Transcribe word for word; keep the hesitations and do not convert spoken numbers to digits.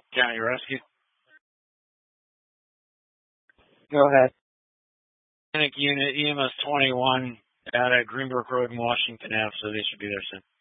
County Rescue. Go ahead. Clinic Unit E M S twenty-one out at Greenbrook Road in Washington Ave, so they should be there soon.